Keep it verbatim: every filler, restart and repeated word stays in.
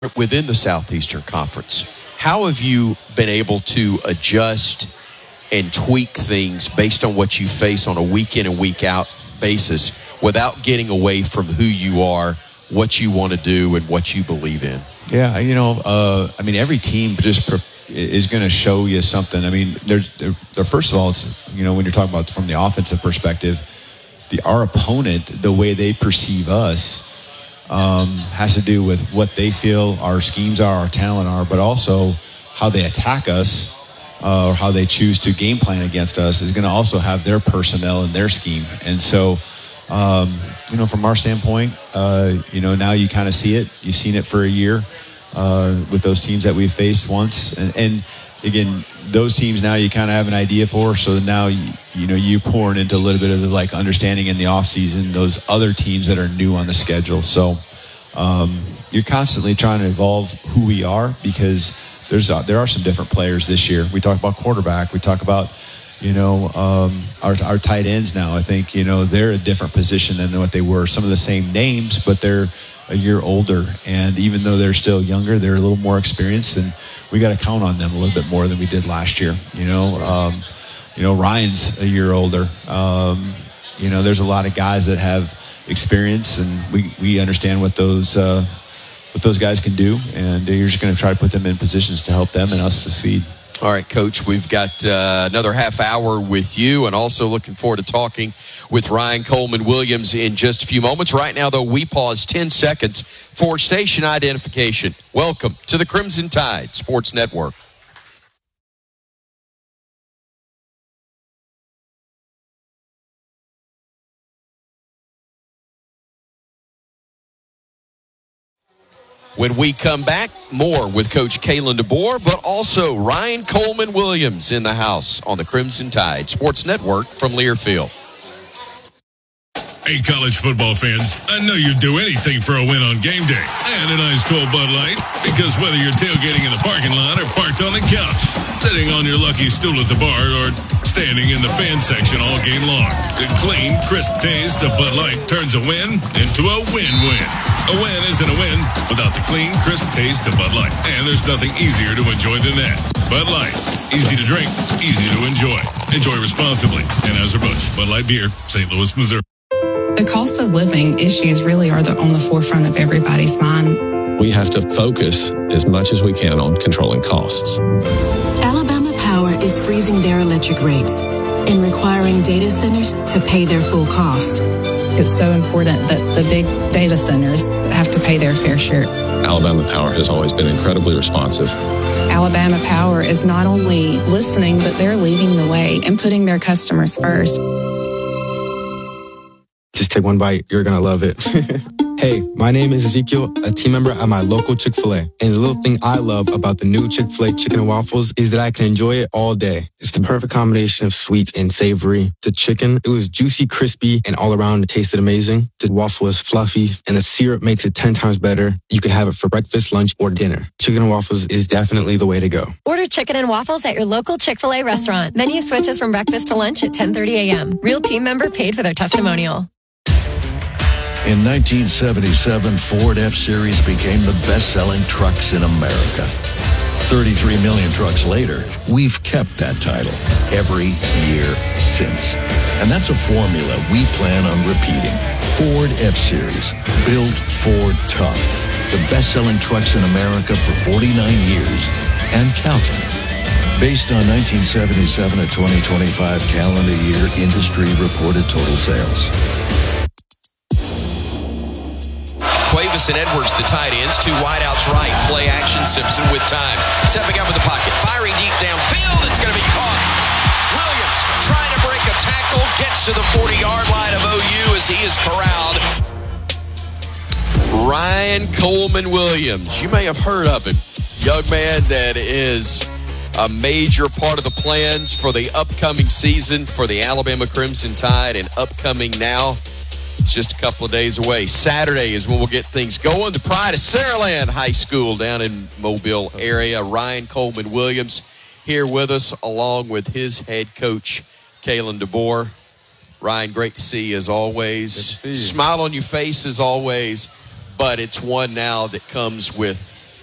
within the Southeastern Conference. How have you been able to adjust and tweak things based on what you face on a week in and week out basis without getting away from who you are, what you want to do, and what you believe in? Yeah, you know, uh, I mean, every team just pre- is going to show you something. I mean, there's, there, there, first of all, it's, you know, when you're talking about from the offensive perspective, the our opponent, the way they perceive us, um, has to do with what they feel our schemes are, our talent are, but also how they attack us uh, or how they choose to game plan against us is going to also have their personnel and their scheme. And so, um, you know, from our standpoint, uh, you know, now you kind of see it. You've seen it for a year uh, with those teams that we've faced once. And, and again, those teams now you kind of have an idea for. So now, you, you know, you pouring into a little bit of the, like, understanding in the offseason, those other teams that are new on the schedule. So um, you're constantly trying to evolve who we are because there's uh, there are some different players this year. We talk about quarterback. We talk about, you know, um, our, our tight ends now. I think, you know, they're a different position than what they were. Some of the same names, but they're a year older. And even though they're still younger, they're a little more experienced, and we got to count on them a little bit more than we did last year. You know, um, you know, Ryan's a year older. Um, you know, there's a lot of guys that have experience, and we, we understand what those uh, what those guys can do, and you're just going to try to put them in positions to help them and us succeed. All right, Coach, we've got uh, another half hour with you, and also looking forward to talking with Ryan Coleman-Williams in just a few moments. Right now, though, we pause ten seconds for station identification. Welcome to the Crimson Tide Sports Network. When we come back, more with Coach Kalen DeBoer, but also Ryan Coleman-Williams in the house on the Crimson Tide Sports Network from Learfield. Hey, college football fans, I know you'd do anything for a win on game day and an ice cold Bud Light, because whether you're tailgating in the parking lot or parked on the couch, sitting on your lucky stool at the bar, or standing in the fan section all game long, the clean, crisp taste of Bud Light turns a win into a win-win. A win isn't a win without the clean, crisp taste of Bud Light, and there's nothing easier to enjoy than that. Bud Light, easy to drink, easy to enjoy. Enjoy responsibly. Anheuser-Busch, Bud Light Beer, Saint Louis, Missouri. The cost of living issues really are the, on the forefront of everybody's mind. We have to focus as much as we can on controlling costs. Alabama Power is freezing their electric rates and requiring data centers to pay their full cost. It's so important that the big data centers have to pay their fair share. Alabama Power has always been incredibly responsive. Alabama Power is not only listening, but they're leading the way and putting their customers first. Just take one bite. You're going to love it. Hey, my name is Ezekiel, a team member at my local Chick-fil-A. And the little thing I love about the new Chick-fil-A chicken and waffles is that I can enjoy it all day. It's the perfect combination of sweet and savory. The chicken, it was juicy, crispy, and all around it tasted amazing. The waffle is fluffy, and the syrup makes it ten times better. You can have it for breakfast, lunch, or dinner. Chicken and waffles is definitely the way to go. Order chicken and waffles at your local Chick-fil-A restaurant. Menu switches from breakfast to lunch at ten thirty a.m. Real team member paid for their testimonial. In nineteen seventy-seven, Ford F-Series became the best-selling trucks in America. thirty-three million trucks later, we've kept that title every year since. And that's a formula we plan on repeating. Ford F-Series, built Ford tough. The best-selling trucks in America for forty-nine years and counting. Based on nineteen seventy-seven to twenty twenty-five calendar year industry-reported total sales. Cuevas and Edwards, the tight ends, two wideouts right. Play action, Simpson with time. Stepping up in the pocket, firing deep downfield. It's going to be caught. Williams trying to break a tackle, gets to the forty-yard line of O U as he is corralled. Ryan Coleman-Williams, you may have heard of him. Young man that is a major part of the plans for the upcoming season for the Alabama Crimson Tide, and upcoming now. It's just a couple of days away. Saturday is when we'll get things going. The pride of Saraland High School down in Mobile area. Ryan Coleman-Williams here with us, along with his head coach, Kalen DeBoer. Ryan, great to see you as always. Good to see you. Smile on your face as always, but it's one now that comes with